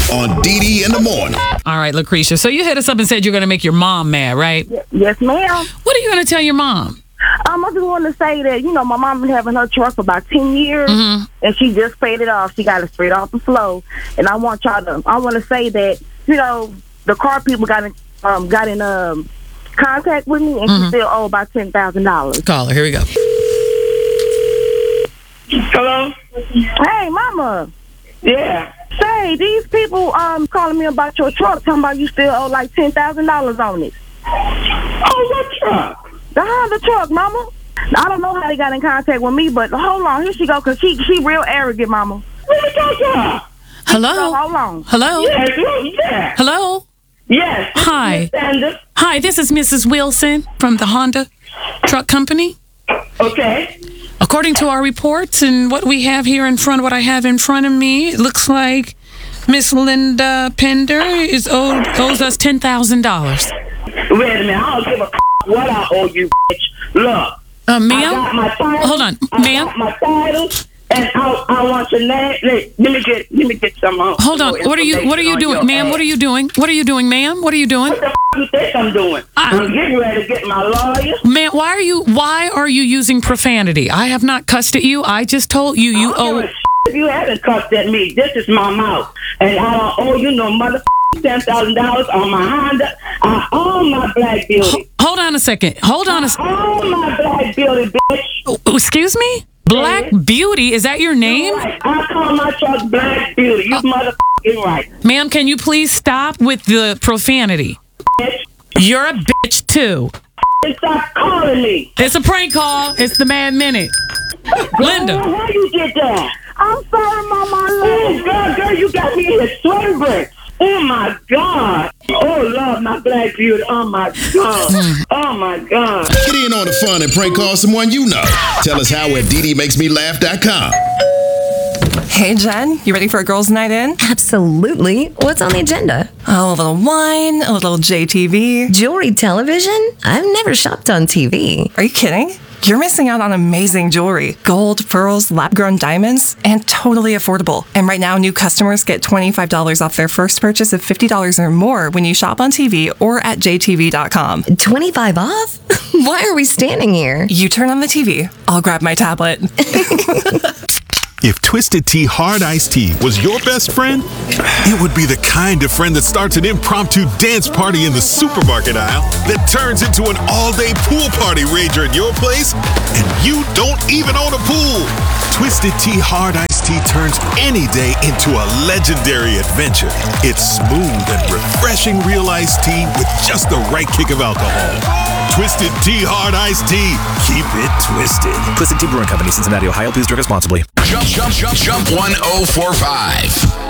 on Dee in the morning. All right, Lucretia. So you hit us up and said you're going to make your mom mad, right? Yes, ma'am. What are you going to tell your mom? I just want to say that, my mom been having her truck for about 10 years, and she just paid it off. She got it straight off the flow. And I want to say that, the car people got in contact with me, and she still owe about $10,000. Call her. Here we go. Hello? Hey, Mama. Yeah. Say, these people calling me about your truck, talking about you still owe like $10,000 on it. Oh, what truck? The Honda truck, Mama. I don't know how they got in contact with me, but hold on. Here she go, because she real arrogant, Mama. What are you talking about? Hello? So, hold on. Hello? Yeah. Hello? Yes. Hi. Hi, this is Mrs. Wilson from the Honda Truck Company. Okay. According to our reports and what we have here in front, what I have in front of me, it looks like Miss Linda Pender owes us $10,000. Wait a minute. I don't give a what I owe you, bitch. Look. Ma'am? I got my title. Hold on, ma'am. I got my title, and I want your name. Let me get some. Hold on. What are you doing, ma'am? What are you doing? What are you doing, ma'am? What are you doing? What the you think I'm doing? I'm getting ready to get my lawyer. Ma'am, why are you using profanity? I have not cussed at you. I just told you you owe. If you haven't cussed at me, this is my mouth, and I don't owe you no mother $10,000 on my Honda. I own my Black Beauty. Hold on a second. I own my Black Beauty, bitch. Excuse me? Black Beauty? Is that your name? Right. I call my truck Black Beauty. You motherfucking right. Ma'am, can you please stop with the profanity? Bitch. You're a bitch too. Stop calling me. It's a prank call. It's the Mad Minute. Linda. How you get that? I'm sorry, Mama. Oh, girl, you got me in a sweater break. Oh, my God. Oh, Lord, my Black Beauty. Oh, my God. Oh, my God. Get in on the fun and prank call someone you know. Tell us how at DeeDeeMakesMeLaugh.com. Hey, Jen, you ready for a girls' night in? Absolutely. What's on the agenda? Oh, a little wine, a little JTV. Jewelry television? I've never shopped on TV. Are you kidding? You're missing out on amazing jewelry. Gold, pearls, lab-grown diamonds, and totally affordable. And right now, new customers get $25 off their first purchase of $50 or more when you shop on TV or at jtv.com. 25 off? Why are we standing here? You turn on the TV, I'll grab my tablet. If Twisted Tea Hard Iced Tea was your best friend, it would be the kind of friend that starts an impromptu dance party in the supermarket aisle that turns into an all-day pool party rager at your place, and you don't even own a pool. Twisted Tea Hard Iced Tea turns any day into a legendary adventure. It's smooth and refreshing real iced tea with just the right kick of alcohol. Twisted Tea Hard Iced Tea. Keep it twisted. Twisted Tea Brewing Company, Cincinnati, Ohio. Please drink responsibly. Jump 1045.